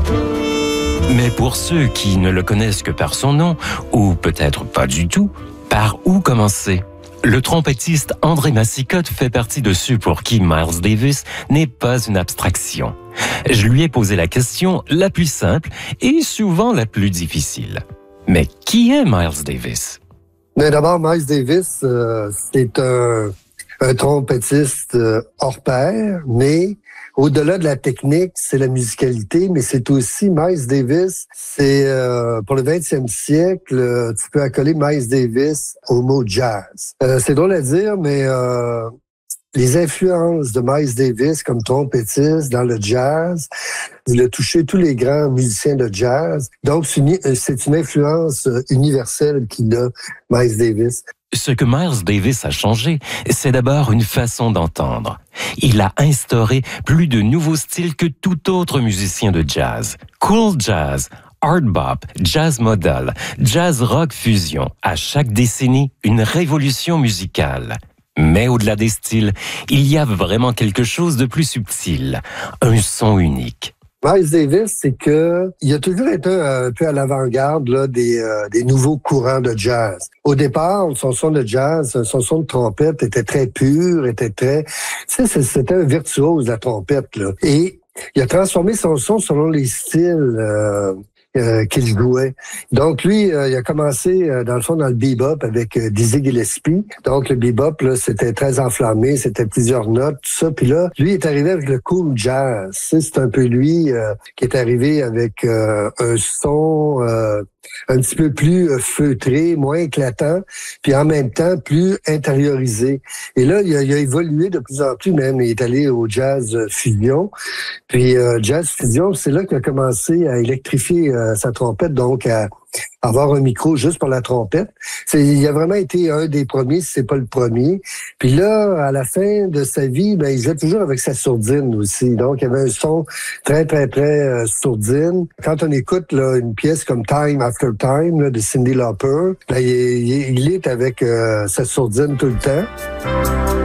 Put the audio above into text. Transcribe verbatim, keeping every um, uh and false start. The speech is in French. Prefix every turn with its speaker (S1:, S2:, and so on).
S1: Mais pour ceux qui ne le connaissent que par son nom, ou peut-être pas du tout, par où commencer? Le trompettiste André Massicotte fait partie de ceux pour qui Miles Davis n'est pas une abstraction. Je lui ai posé la question la plus simple et souvent la plus difficile. Mais qui est Miles Davis?
S2: Mais d'abord, Miles Davis, euh, c'est un, un trompettiste euh, hors pair, mais au-delà de la technique, c'est la musicalité, mais c'est aussi Miles Davis. C'est euh, pour le vingtième siècle, euh, tu peux accoler Miles Davis au mot jazz. Euh, c'est drôle à dire, mais euh, les influences de Miles Davis comme trompettiste dans le jazz, il a touché tous les grands musiciens de jazz. Donc, c'est une, c'est une influence universelle qu'il a, Miles Davis.
S1: Ce que Miles Davis a changé, c'est d'abord une façon d'entendre. Il a instauré plus de nouveaux styles que tout autre musicien de jazz. Cool jazz, hard bop, jazz modal, jazz rock fusion. À chaque décennie, une révolution musicale. Mais au-delà des styles, il y a vraiment quelque chose de plus subtil, un son unique.
S2: Miles Davis, c'est que il a toujours été un, un peu à l'avant-garde là, des, euh, des nouveaux courants de jazz. Au départ, son son de jazz, son son de trompette était très pur, était très... Tu sais, c'était un virtuose, la trompette, là. Et il a transformé son son selon les styles... Euh, Euh, qu'il jouait. Donc, lui, euh, il a commencé, euh, dans le fond, dans le bebop avec euh, Dizzy Gillespie. Donc, le bebop, là, c'était très enflammé, c'était plusieurs notes, tout ça. Puis là, lui est arrivé avec le cool jazz. C'est un peu lui euh, qui est arrivé avec euh, un son euh, un petit peu plus euh, feutré, moins éclatant, puis en même temps plus intériorisé. Et là, il a, il a évolué de plus en plus même. Il est allé au jazz fusion. Puis euh, jazz fusion, c'est là qu'il a commencé à électrifier euh, sa trompette, donc à avoir un micro juste pour la trompette. C'est, il a vraiment été un des premiers, si c'est pas le premier. Puis là, à la fin de sa vie, ben, il jouait toujours avec sa sourdine aussi. Donc, il y avait un son très, très, très euh, sourdine. Quand on écoute là, une pièce comme Time After Time là, de Cyndi Lauper, ben, il, il, il est avec euh, sa sourdine tout le temps.